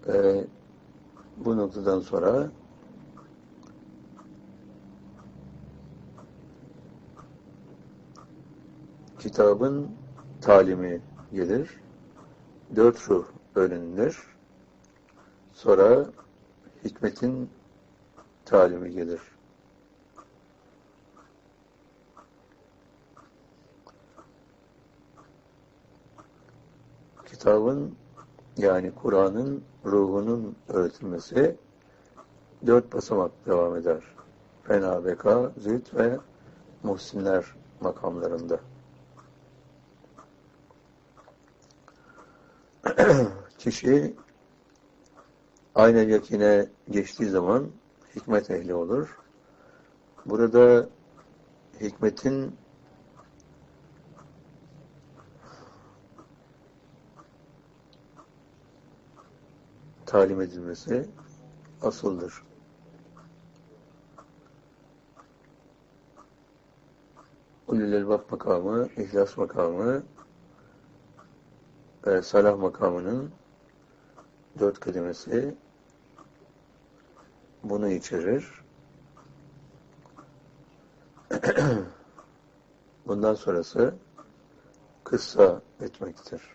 Bu noktadan sonra kitabın talimi gelir. 4 ruh öğrenilir. Sonra hikmetin talimi gelir. Kitabın yani Kur'an'ın ruhunun öğretilmesi 4 basamak devam eder. Fena, beka, zühd ve muhsinler makamlarında. Kişi aynel yakine geçtiği zaman hikmet ehli olur. Burada hikmetin talim edilmesi asıldır. Ulul elbab makamı, ihlas makamı, salah makamının 4 kademesi bunu içerir. Bundan sonrası kıssa etmektir.